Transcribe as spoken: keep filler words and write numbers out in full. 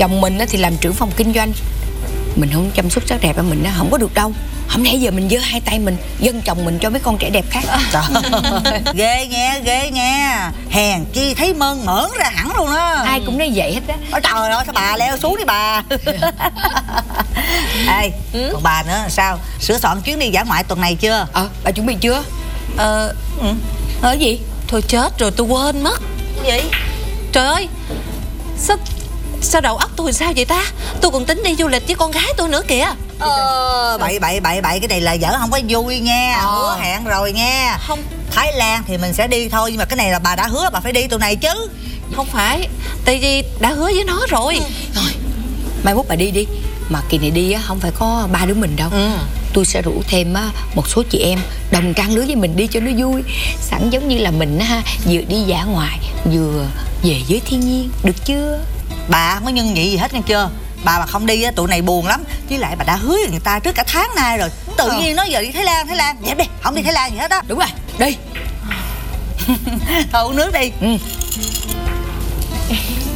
Chồng mình thì làm trưởng phòng kinh doanh, mình không chăm sóc sắc đẹp của mình nó không có được đâu. Hôm nay giờ mình giơ hai tay mình dâng chồng mình cho mấy con trẻ đẹp khác. Trời ơi, ghê nghe, ghê nghe. Hèn chi thấy mơn mởn ra hẳn luôn đó. Ai cũng nói vậy hết á. Ôi trời ơi, sao bà leo xuống đi bà. Ê, ừ? Còn bà nữa sao? Sửa soạn chuyến đi dã ngoại tuần này chưa? Ờ, bà chuẩn bị chưa? Ờ, ừ. Ờ gì? Thôi chết rồi, tôi quên mất. Cái gì? Trời ơi, sao, sao đầu óc tôi sao vậy ta? Tôi còn tính đi du lịch với con gái tôi nữa kìa. Ờ, bậy bậy bậy bậy, cái này là giỡn không có vui nha. Ờ. Hứa hẹn rồi nha. Không. Thái Lan thì mình sẽ đi thôi, nhưng mà cái này là bà đã hứa là bà phải đi tuần này chứ. Không phải, tại vì đã hứa với nó rồi. Ừ. Thôi, mai mốt bà đi đi. Mà kỳ này đi á, không phải có ba đứa mình đâu. Ừ. Tôi sẽ rủ thêm á, một số chị em đồng trang lứa với mình đi cho nó vui. Sẵn giống như là mình á, vừa đi dã ngoại vừa về với thiên nhiên, được chưa? Bà không có nhân nhị gì hết nghe chưa. Bà mà không đi á, tụi này buồn lắm. Với lại bà đã hứa với người ta trước cả tháng nay rồi. Tự ờ. nhiên nói giờ đi Thái Lan, Thái Lan dẹp đi, không đi Thái Lan gì hết á. Đúng rồi, đi. Thôi uống nước đi. Ừ.